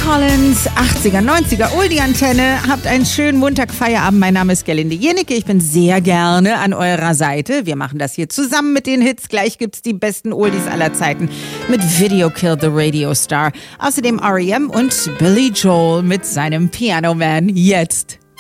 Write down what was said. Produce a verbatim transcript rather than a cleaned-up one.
Collins, achtziger, neunziger, Oldie-Antenne. Habt einen schönen Montag-Feierabend. Mein Name ist Gerlinde Jennecke. Ich bin sehr gerne an eurer Seite. Wir machen das hier zusammen mit den Hits. Gleich gibt's die besten Oldies aller Zeiten mit Video Killed the Radio Star. Außerdem R E M und Billy Joel mit seinem Piano Man. Jetzt.